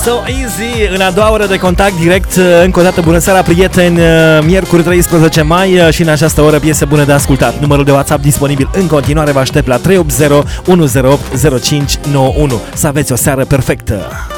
So easy, în a doua oră de contact direct. Încă o dată bună seara, prieteni. Miercuri 13 mai și în această oră piese bune de ascultat. Numărul de WhatsApp disponibil în continuare. Vă aștept la 380 108 0591. Să aveți o seară perfectă.